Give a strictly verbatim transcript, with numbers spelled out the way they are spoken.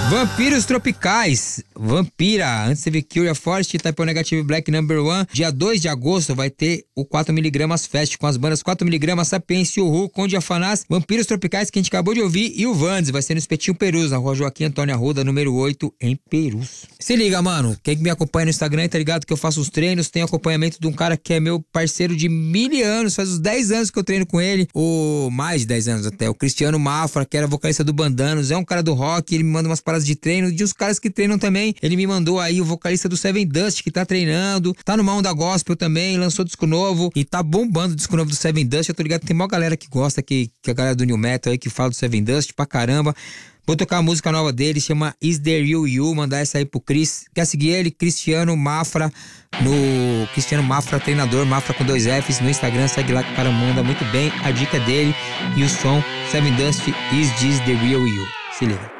Vampiros Tropicais, Vampira, antes teve Cure Forest, Type O Negative Black Number One. Dia dois de agosto vai ter o quatro miligramas Fest com as bandas quatro miligramas, Sapiência, Uhu, Conde Afanás, Vampiros Tropicais, que a gente acabou de ouvir, e o Vandes. Vai ser no Espetinho Perus, na rua Joaquim Antônio Arruda, número oito, em Perus. Se liga, mano, quem me acompanha no Instagram tá ligado que eu faço os treinos, tenho acompanhamento de um cara que é meu parceiro de mil anos, faz uns dez anos que eu treino com ele, ou mais de dez anos até, o Cristiano Mafra, que era vocalista do Bandanos, é um cara do rock, ele me manda umas paradas de treino, de uns caras que treinam também. Ele me mandou aí o vocalista do Seven Dust, que tá treinando, tá numa onda gospel também, lançou disco novo e tá bombando o disco novo do Seven Dust. Eu tô ligado que tem maior galera que gosta, que, que a galera do New Metal aí, que fala do Seven Dust pra caramba. Vou tocar a música nova dele, chama Is There You You, mandar essa aí pro Cris. Quer seguir ele? Cristiano Mafra, no Cristiano Mafra, treinador, Mafra com dois Fs, no Instagram, segue lá que o cara manda muito bem. A dica é dele e o som Seven Dust, Is This The Real You. Se liga.